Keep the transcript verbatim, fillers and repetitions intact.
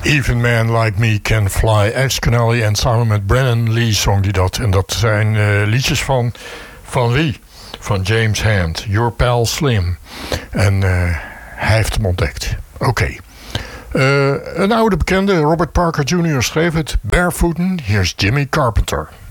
Even Man Like Me Can Fly. Ex Canelli en samen met Brennan Lee zong die dat. En dat zijn uh, liedjes van, van wie? Van James Hand. Your Pal Slim. En uh, hij heeft hem ontdekt. Oké. Okay. Uh, een oude bekende, Robert Parker junior schreef het. Barefooten. Hier is Jimmy Carpenter.